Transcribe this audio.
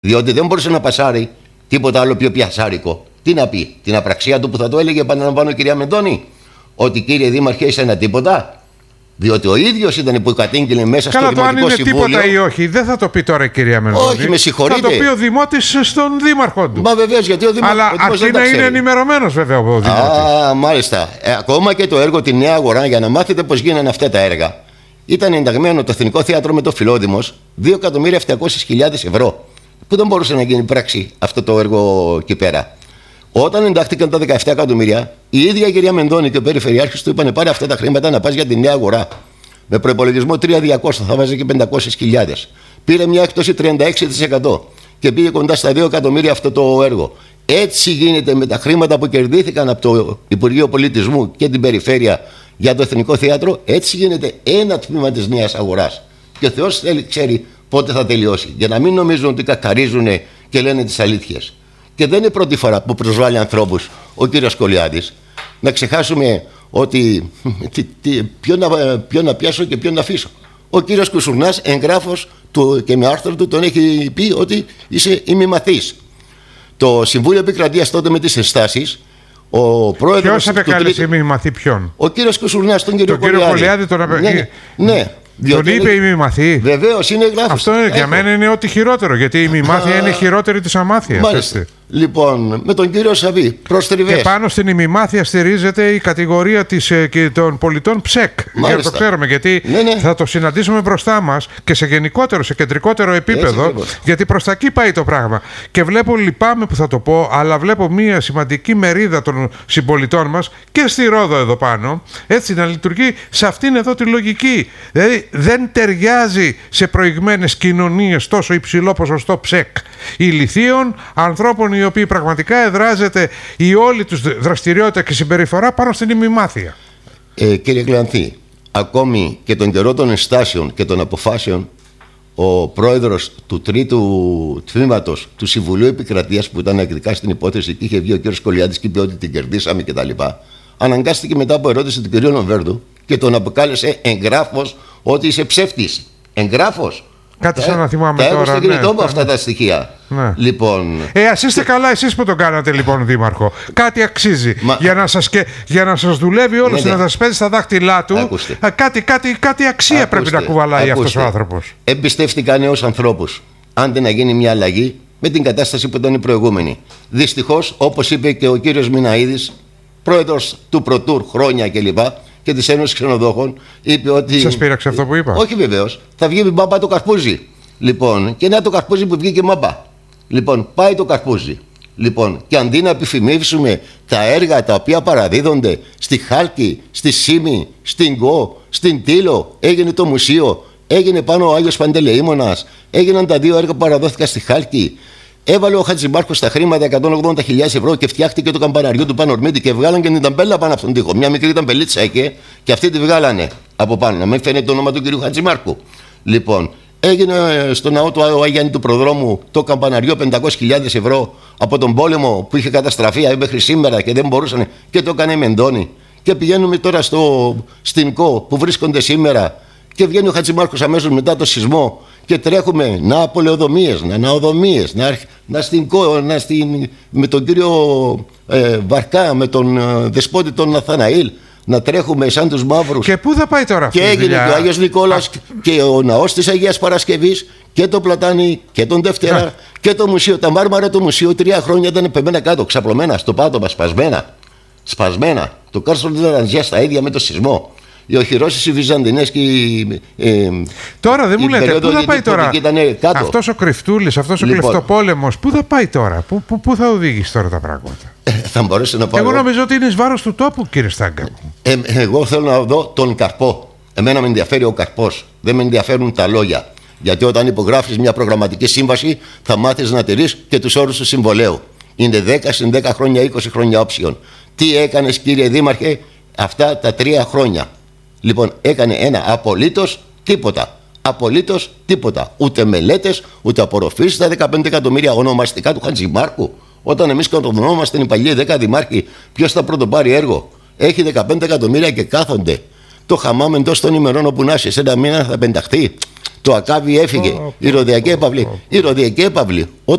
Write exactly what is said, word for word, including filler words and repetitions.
Διότι δεν μπορούσε να πασάρει τίποτα άλλο πιο πιασάρικο. Τι να πει, την απραξία του που θα το έλεγε, επαναλαμβάνω, κυρία Μεντώνη, ότι κύριε Δήμαρχε, είσαι ένα τίποτα. Διότι ο ίδιος ήταν που κατήγγειλε μέσα Καλά, στο Δημοτικό Συμβούλιο. Καλά, το αν είναι τίποτα ή όχι, δεν θα το πει τώρα η κυρία Μεντώνη. Όχι, με συγχωρείτε. Θα το πει ο Δημότης στον Δήμαρχο του. Μα βεβαίως, γιατί ο Δήμαρχος. Αλλά αρκεί να είναι ενημερωμένος, βέβαια, ο Δημότης. Α, μάλιστα. Ε, ακόμα και το έργο Τη Νέα Αγορά, για να μάθετε πώς γίνανε αυτά τα έργα, ήταν ενταγμένο το Εθνικό Θέατρο με το Φιλόδημος δύο εκατομμύρια επτακόσιες χιλιάδες ευρώ. Που δεν μπορούσε να γίνει πράξη αυτό το έργο εκεί πέρα. Όταν εντάχθηκαν τα δεκαεπτά εκατομμύρια, η ίδια η κυρία Μεντώνη και ο Περιφερειάρχης του είπαν: πάρε αυτά τα χρήματα να πας για τη Νέα Αγορά. Με προϋπολογισμό τρία χιλιάδες διακόσια, θα βάζει και πεντακόσιες χιλιάδες. Πήρε μια έκπτωση τριάντα έξι τοις εκατό και πήγε κοντά στα δύο εκατομμύρια αυτό το έργο. Έτσι γίνεται με τα χρήματα που κερδίθηκαν από το Υπουργείο Πολιτισμού και την Περιφέρεια για το Εθνικό Θέατρο. Έτσι γίνεται ένα τμήμα της Νέας Αγοράς. Και ο Θεός θέλει, ξέρει πότε θα τελειώσει. Για να μην νομίζουν ότι κακαρίζουν και λένε τις αλήθειες. Και δεν είναι πρώτη φορά που προσβάλλει ανθρώπους ο κύριος Κολιάδης. Να ξεχάσουμε ότι τι, τι, ποιο, να, ποιο να πιάσω και ποιο να αφήσω. Ο κύριος Κουσουρνάς, εγγράφος του και με άρθρο του, τον έχει πει ότι είσαι ημιμαθής. Το Συμβούλιο Επικρατείας τότε με τις ενστάσεις, ο πρόεδρος. Ποιος επεκάλεσε ημιμαθή ποιον? Ο κύριος Κουσουρνάς, τον κύριο Κολιάδη. Τον κύριο Κολιάδη τον απε... Ναι, ναι. Τον είπε ημιμαθή. Βεβαίως, είναι εγγράφος. Αυτό είναι, για μένα είναι ό,τι χειρότερο, γιατί η ημιμάθεια είναι χειρότερη της αμάθειας. Μάλιστα. Λοιπόν, με τον κύριο Σαββί, προστριβές. Και πάνω στην ημιμάθεια στηρίζεται η κατηγορία της, και των πολιτών ψεκ. Για να το ξέρουμε, γιατί ναι, ναι. θα το συναντήσουμε μπροστά μας και σε γενικότερο, σε κεντρικότερο επίπεδο, έτσι, γιατί προς τα εκεί πάει το πράγμα. Και βλέπω, λυπάμαι που θα το πω, αλλά βλέπω μια σημαντική μερίδα των συμπολιτών μας και στη Ρόδο εδώ πάνω, έτσι να λειτουργεί σε αυτήν εδώ τη λογική. Δηλαδή δεν ταιριάζει σε προηγμένες κοινωνίες τόσο υψηλό ποσοστό ψεκ ηλιθίων, ανθρώπων οι οποίοι πραγματικά εδράζεται η όλη τους δραστηριότητα και συμπεριφορά πάνω στην ημιμάθεια. Ε, κύριε Κλεανθή, ακόμη και τον καιρό των ενστάσεων και των αποφάσεων, ο πρόεδρος του τρίτου τμήματος του Συμβουλίου Επικρατείας, που ήταν εκδικά στην υπόθεση και είχε βγει ο κ. Κολιάδης και είπε ότι την κερδίσαμε κτλ., αναγκάστηκε μετά από ερώτηση του κ. Λομβέρδου και τον αποκάλεσε εγγράφος ότι είσαι ψεύτης. Εγγράφος. Κάτι σαν να θυμάμαι τα τώρα. Έχω στο κινητό μου ναι, αυτά ναι. τα στοιχεία. Ναι. Λοιπόν. Ε, ας είστε καλά εσείς που τον κάνατε λοιπόν Δήμαρχο. Κάτι αξίζει. Μα... Για, να σας και... για να σας δουλεύει όλος, ναι, ναι. να σας παίζει στα δάχτυλά του. Κάτι, κάτι, κάτι αξία ακούστε. Πρέπει να κουβαλάει ακούστε. αυτός ο άνθρωπος. Εμπιστεύτηκα νέους ανθρώπους. Άντε να γίνει μια αλλαγή με την κατάσταση που ήταν η προηγούμενη. Δυστυχώς, όπως είπε και ο κύριος Μιναΐδης, πρόεδρος του Πρωτούρ χρόνια κλπ. Και της Ένωσης Ξενοδόχων, είπε ότι. Σας πείραξε αυτό που είπα? Όχι βεβαίως. Θα βγει η μπάμπα το καρπούζι. Λοιπόν, και να το καρπούζι που βγήκε μάμπα. Λοιπόν, πάει το καρπούζι. Λοιπόν, και αντί να επιφημίσουμε τα έργα τα οποία παραδίδονται στη Χάλκη, στη Σύμη, στην Γκο, στην Τήλο, έγινε το μουσείο, έγινε πάνω ο Άγιος Παντελεήμονας, έγιναν τα δύο έργα που παραδόθηκαν στη Χάλκη. Έβαλε ο Χατζημάρκος τα χρήματα εκατόν ογδόντα χιλιάδες ευρώ και φτιάχτηκε το καμπαναριό του Πανορμήτη και βγάλαν και την ταμπέλα πάνω από τον τοίχο. Μια μικρή ταμπελίτσα είχε και αυτή τη βγάλανε από πάνω. Να μην φαίνεται το όνομα του κυρίου Χατζημάρκου. Λοιπόν, έγινε στο ναό του Αγιάννη του Προδρόμου το καμπαναριό πεντακόσιες χιλιάδες ευρώ από τον πόλεμο που είχε καταστραφεί μέχρι σήμερα και δεν μπορούσαν και το έκανε η Μεντώνη. Και πηγαίνουμε τώρα στο Στινκό που βρίσκονται σήμερα και βγαίνει ο Χατζημάρκος αμέσως μετά το σεισμό. Και τρέχουμε να απολεοδομίες, να ναοδομίες, να, να στην να στην, με τον κύριο ε, Βαρκά, με τον ε, δεσπότη τον Ναθαναήλ, να τρέχουμε σαν τους μαύρους. Και πού θα πάει τώρα αυτή και έγινε δουλειά? Και ο Άγιος Νικόλαος Α... και ο ναός της Αγίας Παρασκευής και το Πλατάνι και τον Δευτέρα Α... και το μουσείο. Τα μάρμαρα του μουσείου τρία χρόνια ήταν πεμμένα κάτω, ξαπλωμένα στο πάτωμα, σπασμένα. Σπασμένα. Το Κάρσον της Λαραντζιάς τα ίδια με το σεισμό. Οι οχυρώσεις οι Βυζαντινές και οι, ε, τώρα δεν μου λέτε, πού θα πάει τώρα αυτός ο κρυφτούλης, αυτός ο λοιπόν, κλεφτοπόλεμος, πού θα πάει τώρα, πού, πού, πού θα οδηγήσει τώρα τα πράγματα? Ε, θα μπορέσει να πάει. Εγώ νομίζω ότι είναι εις βάρος του τόπου, κύριε Στάγκα. Ε, εγώ θέλω να δω τον καρπό. Εμένα με ενδιαφέρει ο καρπός, δεν με ενδιαφέρουν τα λόγια. Γιατί όταν υπογράφεις μια προγραμματική σύμβαση θα μάθεις να τηρείς και τους όρους του συμβολέου. Είναι δέκα συν δέκα χρόνια, είκοσι χρόνια όψιον. Τι έκανες, κύριε Δήμαρχε, αυτά τα τρία χρόνια? Λοιπόν, έκανε ένα απολύτως τίποτα. Απολύτως τίποτα. Ούτε μελέτες, ούτε απορροφήσεις στα δεκαπέντε εκατομμύρια ονομαστικά του Χατζημάρκου. Όταν εμείς κατονόμαστε οι παλιοί δέκα δημάρχοι, ποιος θα πρωτοπάρει έργο? Έχει δεκαπέντε εκατομμύρια και κάθονται. Το χαμάμ εντός των ημερών όπου να είσαι, σε ένα μήνα θα πενταχθεί. Το Ακάβι έφυγε. Η Ροδιακή έπαυλη. Η Ροδιακή έπαυλη.